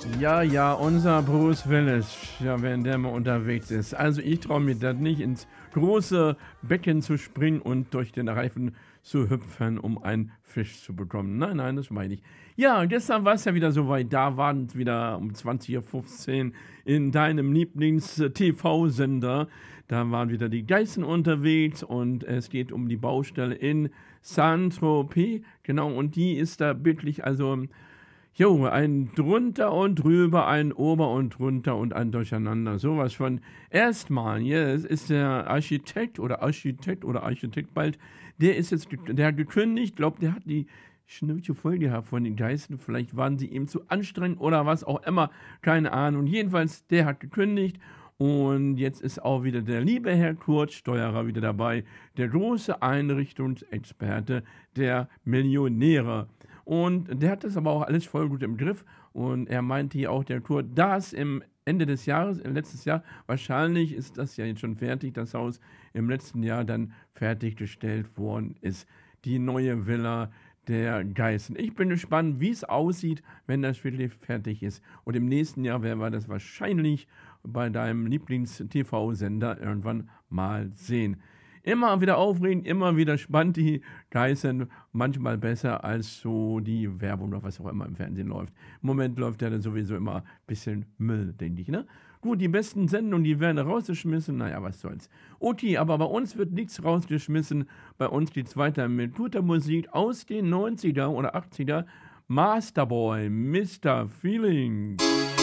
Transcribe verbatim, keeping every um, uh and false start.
Ja, ja, unser Bruce Willis, ja, wenn der mal unterwegs ist. Also ich traue mir das nicht, ins große Becken zu springen und durch den Reifen zu hüpfen, um einen Fisch zu bekommen. Nein, nein, das meine ich. Ja, gestern war es ja wieder soweit. Da waren es wieder um zwanzig Uhr fünfzehn in deinem Lieblings-T V-Sender. Da waren wieder die Geißen unterwegs und es geht um die Baustelle in Saint-Tropez. Genau, und die ist da wirklich, also Jo, ein drunter und drüber, ein ober und drunter und ein Durcheinander. Sowas von. Erstmal, jetzt ist der Architekt oder Architekt oder Architekt bald, der ist jetzt, ge- der hat gekündigt, glaubt, der hat die Schnauze voll gehabt von den Geistern. Vielleicht waren sie ihm zu anstrengend oder was auch immer. Keine Ahnung. Jedenfalls, der hat gekündigt. Und jetzt ist auch wieder der liebe Herr Kurt Steuerer wieder dabei, der große Einrichtungsexperte der Millionäre. Und der hat das aber auch alles voll gut im Griff. Und er meinte hier auch, der Kurt, dass im Ende des Jahres, äh, letztes Jahr, wahrscheinlich ist das ja jetzt schon fertig, das Haus im letzten Jahr dann fertiggestellt worden ist. Die neue Villa der Geißen. Ich bin gespannt, wie es aussieht, wenn das wirklich fertig ist. Und im nächsten Jahr werden wir das wahrscheinlich bei deinem Lieblings-T V-Sender irgendwann mal sehen. Immer wieder aufregend, immer wieder spannend, die Geißen, manchmal besser als so die Werbung oder was auch immer im Fernsehen läuft. Im Moment läuft ja dann sowieso immer ein bisschen Müll, denke ich, ne? Gut, die besten Sendungen, die werden rausgeschmissen, naja, was soll's. Okay, aber bei uns wird nichts rausgeschmissen, bei uns geht's weiter mit guter Musik aus den neunziger oder achtziger. Masterboy, Mister Feeling.